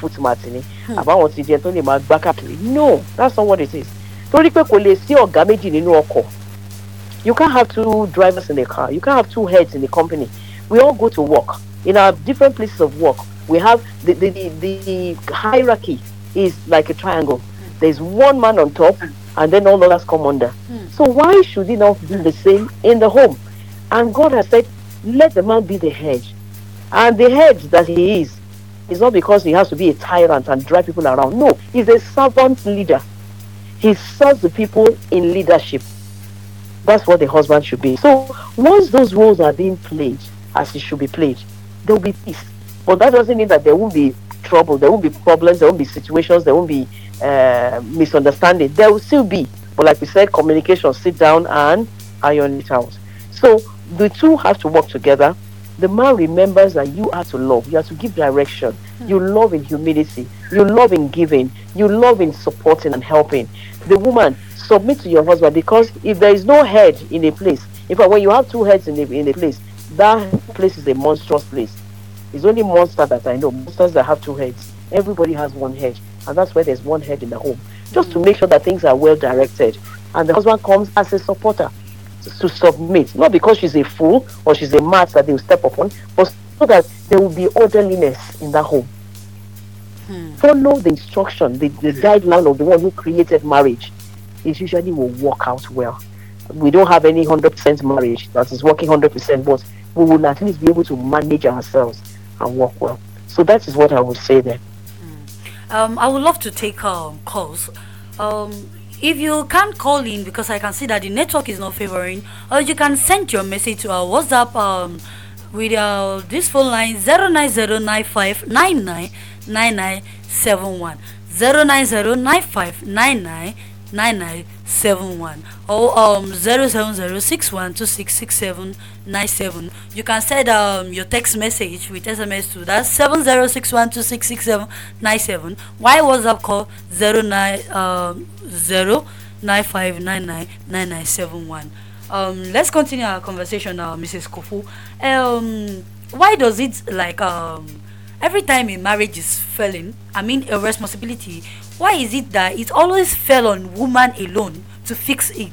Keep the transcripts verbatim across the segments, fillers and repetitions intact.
footmat ni àbáwọn ti jẹ tó lè máa gbá káàkiri. No, that's not what it is. Torí pé kò lè sí ọ̀gá méjì nínú ọkọ̀. You can't have two drivers in a car. You can't have two heads in the company. We all go to work. In our different places of work, we have the, the, the, the hierarchy is like a triangle. There's one man on top, and then all others come under. Mm. So why should he not do the same in the home? And God has said, let the man be the head. And the head that he is, is not because he has to be a tyrant and drive people around. No, he's a servant leader. He serves the people in leadership. That's what the husband should be. So once those roles are being played as it should be played, there will be peace. But that doesn't mean that there won't be trouble, there won't be problems, there won't be situations, there won't be uh, misunderstanding. There will still be. But like we said, communication, sit down and iron it out. So the two have to work together. The man remembers that you have to love, you have to give direction. Mm-hmm. You love in humility, you love in giving, you love in supporting and helping. The woman, submit to your husband, because if there is no head in a place, in fact, when you have two heads in a, in a place, that place is a monstrous place. It's only monsters that I know, monsters that have two heads. Everybody has one head, and that's where there's one head in the home, just to make sure that things are well directed. And the husband comes as a supporter to submit, not because she's a fool or she's a mat that they will step upon, but so that there will be orderliness in that home. Hmm. Follow the instruction, the, the guideline of the one who created marriage. It usually will work out well. We don't have any one hundred percent marriage that is working one hundred percent, but we will at least be able to manage ourselves and work well. So that is what I would say there. Hmm. Um, I would love to take um, calls. Um, If you can't call in because I can see that the network is not favoring, or you can send your message to our WhatsApp um, with uh, this phone line zero nine zero nine five nine nine nine nine seven one zero nine zero nine five nine nine nine nine seven one or um zero seven zero six one two six six seven nine seven. You can send um your text message with S M S to that seven zero six one two six six seven nine seven. Why WhatsApp call zero nine um zero nine five nine nine nine nine seven one. Um let's continue our conversation now, Missus Kofu. Um why does it like um every time a marriage is failing, I mean a responsibility, why is it that it always fell on woman alone to fix it?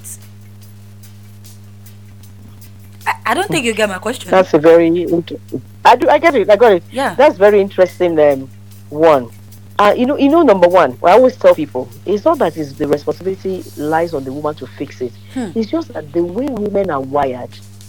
I, I don't think you get my question. That's a very interesting. I do. I get it. I got it. Yeah. That's very interesting. Um, one. Uh, you know. You know. Number one. I always tell people, it's not that it's the responsibility lies on the woman to fix it. Hmm. It's just that the way women are wired,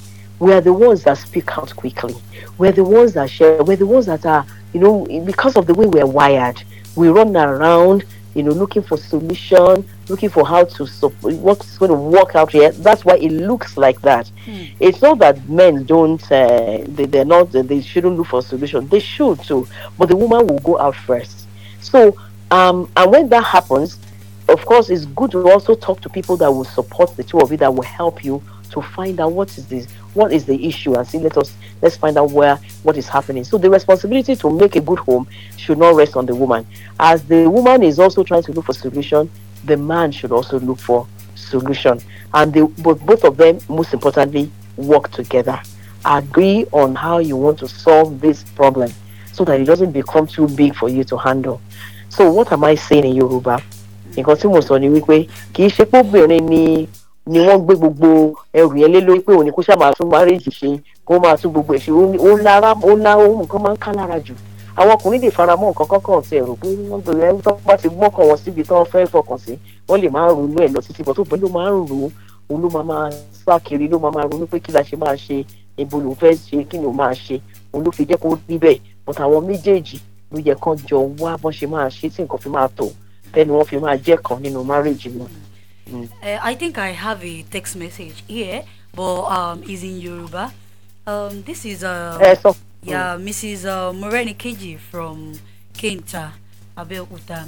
we are the ones that speak out quickly. We're the ones that share. We're the ones that are, you know, because of the way we're wired, we run around, you know, looking for solution, looking for how to support what's going to work out here. That's why it looks like that. Hmm. It's not that men don't, uh, they, they're not, they shouldn't look for a solution. They should too, but the woman will go out first. So, um, and when that happens, of course, it's good to also talk to people that will support the two of you, that will help you to find out what is this, what is the issue, and see, let us let's find out where what is happening. So the responsibility to make a good home should not rest on the woman. As the woman is also trying to look for solution, the man should also look for solution, and they both both of them, most importantly, work together, agree on how you want to solve this problem, so that it doesn't become too big for you to handle. So what am I saying in Yoruba? Nǹkan tí mo sọ ni wípé kì í ṣe pé obìnrin ni ni wọ́n gbé gbogbo ẹrù yẹn lé lórí pé òní kó ṣáà máa tún marriage ṣe, kó máa tún gbogbo ẹ̀ṣẹ̀ ó lára ó lá ohun nǹkan máa ń ká lára jù. Àwọn ọkùnrin lè fara mọ́ nǹkan kọ́kọ́ ti ẹ̀rù pé wọ́n bẹ̀rẹ̀ ẹni tó bá ti gbọ́kàn wọn síbi tó fẹ́ fọkàn sí, wọ́n lè máa ronú ẹ̀ lọ títí, bọ́ tó bẹ́ẹ̀ ló máa ń ro òun ló máa máa sá kiri, ló máa máa ronú pé kí la ṣe máa ṣe, ibo ló fẹ́ ṣe, kí ni ó máa ṣe, òun ló fi jẹ́ kó rí bẹ́ẹ̀. But àwọn méjèèjì ló yẹ kán jọ wá bọ́n ṣe máa ṣe tí nǹkan fi máa tò, bẹ́ẹ̀ ni wọ́n fi máa jẹ́ kan nínú marriage wọn. Mm. Uh, I think I have a text message here, but um, is in Yoruba. Um, this is uh, uh so, yeah, Missus Uh, Moreni Keji from Kenta, Abeokuta.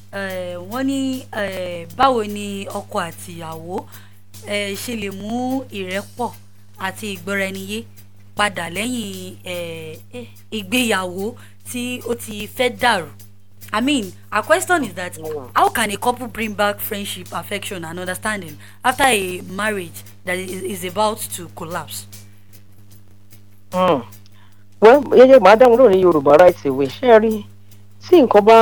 Wọ́n ní báwo ni ọkọ àti ìyàwó ṣe lè mú ìrẹ́pọ̀ àti ìgbọ́ra-ẹni-yé padà lẹ́yìn ìgbéyàwó tí ó ti fẹ́ dàrú. I mean, our question is that how can a couple bring back friendship, affection, and understanding after a marriage that is, is about to collapse? Mm. Well, yeah, madam, we don't need Yoruba right away. Sherry, see,